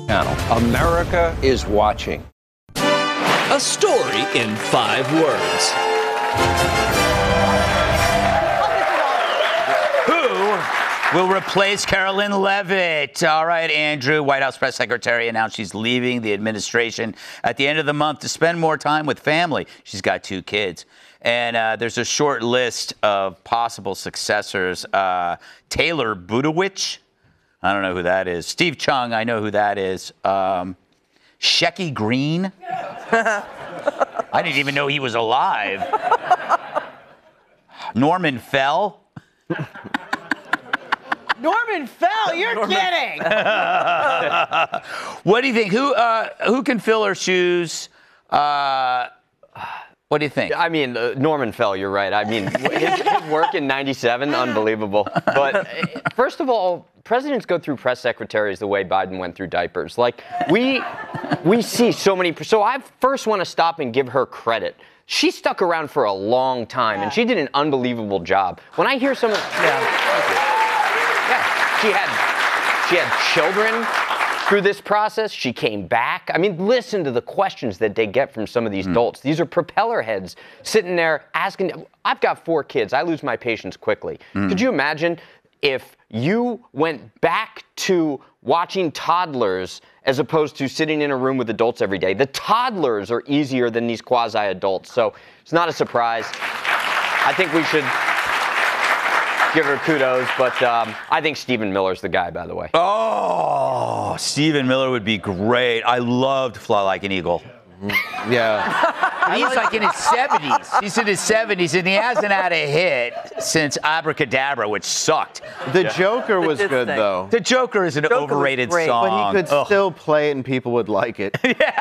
Channel. America is watching. A story in 5 words. Who will replace Carolyn Levitt? All right, Andrew, White House press secretary announced she's leaving the administration at the end of the month to spend more time with family. She's got 2 kids. And there's a short list of possible successors. Taylor Budowich. I don't know who that is. Steve Chung, I know who that is. Shecky Green. I didn't even know he was alive. Norman Fell. Norman Fell, you're kidding. What do you think? Who can fill her shoes? What do you think? I mean, Norman Fell, you're right. I mean, his work in '97, unbelievable. But first of all, presidents go through press secretaries the way Biden went through diapers. Like, we see so many. So I first want to stop and give her credit. She stuck around for a long time, and she did an unbelievable job. When I hear someone, she had children through this process. She came back. I mean, listen to the questions that they get from some of these adults. These are propeller heads sitting there asking. I've got 4 kids. I lose my patience quickly. Could you imagine if you went back to watching toddlers as opposed to sitting in a room with adults every day? The toddlers are easier than these quasi-adults. So it's not a surprise. I think we should give her kudos, but I think Stephen Miller's the guy, by the way. Oh, Stephen Miller would be great. I loved Fly Like an Eagle. Yeah. He's like in his 70s. He's in his 70s, and he hasn't had a hit since Abracadabra, which sucked. The Joker was good, though. The Joker is an overrated song. But he could still play it and people would like it.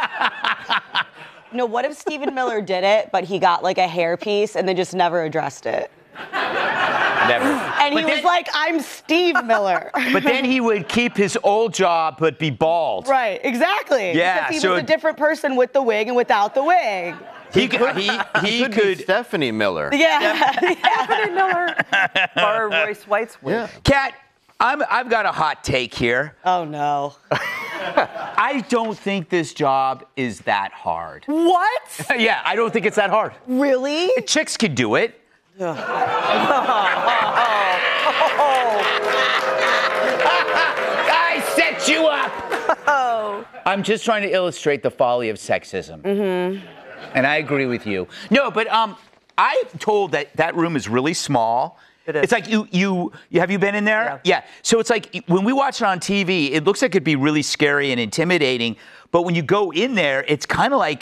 No, what if Stephen Miller did it, but he got like a hairpiece and then just never addressed it? Never. And he was like, I'm Steve Miller. But then he would keep his old job but be bald. Right, exactly. Yeah, because he was a different person with the wig and without the wig. He could be Stephanie Miller. Yeah. Stephanie Miller or Royce White's wig. Yeah. Kat, I've got a hot take here. Oh, no. I don't think this job is that hard. What? Yeah, I don't think it's that hard. Really? Chicks can do it. I set you up. I'm just trying to illustrate the folly of sexism. Mm-hmm. And I agree with you. No, but I'm told that room is really small. It is. It's like you have you been in there? Yeah. So it's like when we watch it on TV, it looks like it'd be really scary and intimidating. But when you go in there, it's kind of like